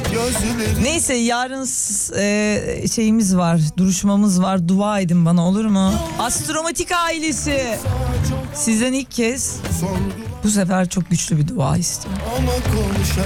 Neyse yarın şeyimiz var, duruşmamız var. Dua edin bana, olur mu? Astromatik ailesi. Sizden ilk kez bu sefer çok güçlü bir dua istiyorum. Ama konuşamam.